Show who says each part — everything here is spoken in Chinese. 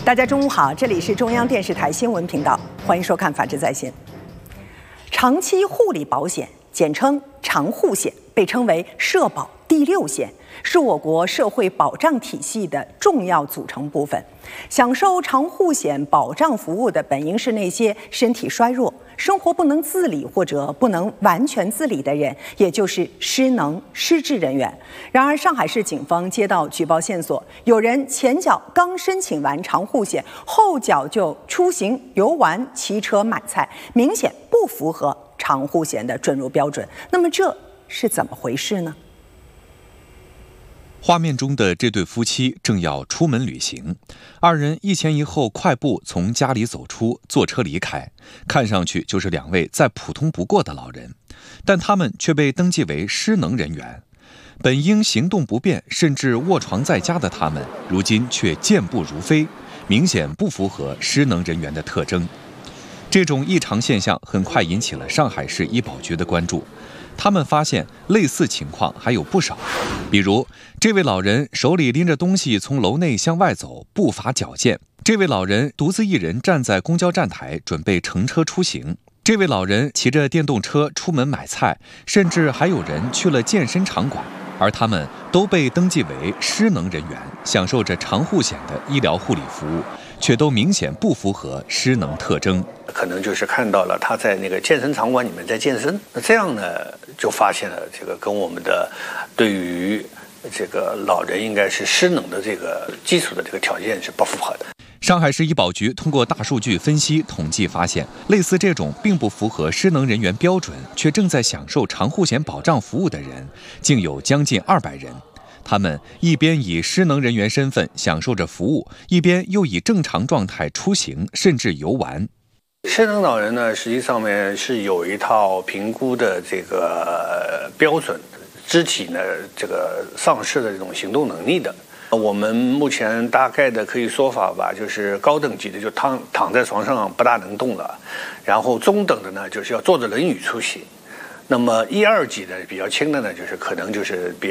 Speaker 1: 大家中午好，这里是中央电视台新闻频道，欢迎收看《法治在线》。长期护理保险，简称长护险，被称为社保第6险，是我国社会保障体系的重要组成部分。享受长护险保障服务的本应是那些身体衰弱、生活不能自理或者不能完全自理的人，也就是失能失智人员。然而，上海市警方接到举报线索，有人前脚刚申请完长护险，后脚就出行游玩、骑车买菜，明显不符合长护险的准入标准。那么这是怎么回事呢？
Speaker 2: 画面中的这对夫妻正要出门旅行，二人一前一后快步从家里走出，坐车离开，看上去就是2位再普通不过的老人，但他们却被登记为失能人员。本应行动不便甚至卧床在家的他们，如今却健步如飞，明显不符合失能人员的特征。这种异常现象很快引起了上海市医保局的关注。他们发现类似情况还有不少，比如这位老人手里拎着东西从楼内向外走，步伐矫健；这位老人独自一人站在公交站台准备乘车出行；这位老人骑着电动车出门买菜，甚至还有人去了健身场馆。而他们都被登记为失能人员，享受着长护险的医疗护理服务，却都明显不符合失能特征。
Speaker 3: 可能就是看到了他在那个健身场馆里面在健身，那这样呢就发现了这个跟我们的对于这个老人应该是失能的这个基础的这个条件是不符合的。
Speaker 2: 上海市医保局通过大数据分析统计发现，类似这种并不符合失能人员标准却正在享受长护险保障服务的人，竟有将近200人。他们一边以失能人员身份享受着服务，一边又以正常状态出行甚至游玩。
Speaker 3: 失能老人呢，实际上面是有一套评估的这个标准，肢体呢这个丧失的这种行动能力的。我们目前大概的可以说法吧，就是高等级的就躺在床上不大能动了，然后中等的呢就是要坐着轮椅出行，那么1、2级的比较轻的呢，就是可能就是别